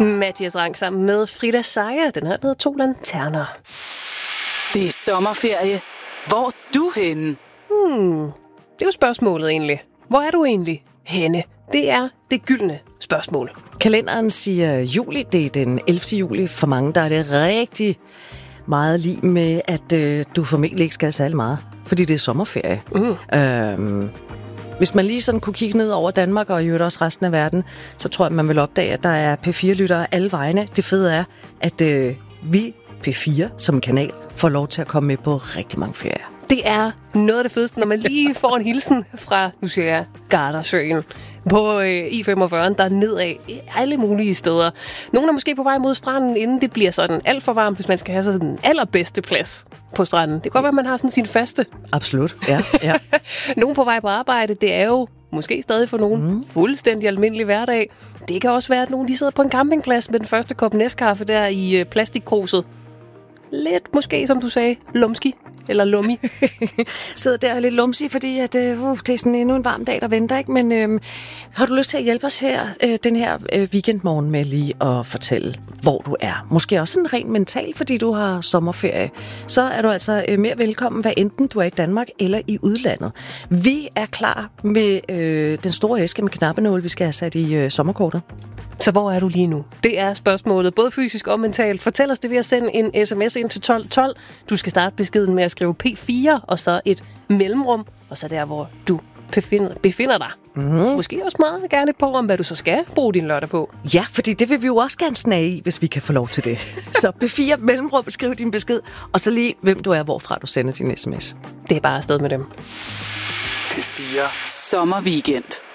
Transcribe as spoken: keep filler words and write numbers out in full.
Mathias Rang sammen med Frida Seier. Den her hedder To Lanterner. Det er sommerferie. Hvor er du henne? Hmm, det er jo spørgsmålet egentlig. Hvor er du egentlig henne? Det er det gyldne spørgsmål. Kalenderen siger juli. Det er den ellevte juli. For mange der er det rigtig meget lige med, at øh, du formentlig ikke skal særlig meget. Fordi det er sommerferie. Mm. Øhm, hvis man lige sådan kunne kigge ned over Danmark og i øvrigt også resten af verden, så tror jeg, man vil opdage, at der er P fire-lyttere alle vegne. Det fede er, at øh, vi P fire som kanal får lov til at komme med på rigtig mange ferier. Det er noget af det fedeste, når man lige får en hilsen fra, nu siger jeg, Gardasøen på øh, I femogfyrre, der er nedad alle mulige steder. Nogle er måske på vej mod stranden, inden det bliver sådan alt for varmt, hvis man skal have sådan den allerbedste plads på stranden. Det kan godt være, at man har sådan sin faste. Absolut, ja. ja. Nogle på vej på arbejde, det er jo måske stadig for nogen mm. fuldstændig almindelig hverdag. Det kan også være, at nogen de sidder på en campingplads med den første kop næskaffe der i øh, plastikkruset. Lidt måske, som du sagde, lumski. Eller lummi. Sidder der lidt lumsi, fordi at, uh, det er sådan endnu en varm dag, der venter, ikke? Men øh, har du lyst til at hjælpe os her øh, den her øh, weekendmorgen med lige at fortælle, hvor du er? Måske også sådan rent mentalt, fordi du har sommerferie. Så er du altså øh, mere velkommen, hvad enten du er i Danmark eller i udlandet. Vi er klar med øh, den store æske med knappenål, vi skal have sat i øh, sommerkortet. Så hvor er du lige nu? Det er spørgsmålet, både fysisk og mentalt. Fortæl os det ved at sende en sms ind til tolv tolv. Du skal starte beskeden med at skrive P fire, og så et mellemrum, og så der, hvor du befinder, befinder dig. Mm-hmm. Måske også meget gerne på, om hvad du så skal bruge din lørdag på. Ja, fordi det vil vi jo også gerne snage i, hvis vi kan få lov til det. Så P fire, mellemrum, skriv din besked, og så lige, hvem du er, hvorfra du sender din sms. Det er bare afsted med dem. P fire Sommerweekend.